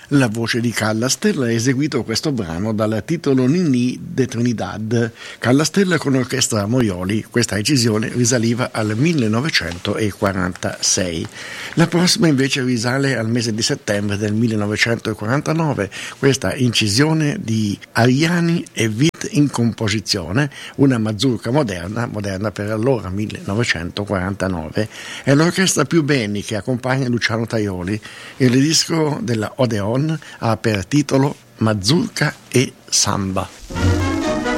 La voce di Callastella ha eseguito questo brano dal titolo Nini de Trinidad. Callastella con l'orchestra Morioli, questa incisione risaliva al 1946. La prossima invece risale al mese di settembre del 1949, questa incisione di Ariani e Witt in composizione, una mazurka moderna per allora 1949. È l'orchestra Più Beni che accompagna Luciano Tajoli. Il disco della Odeon ha per titolo Mazurka e Samba.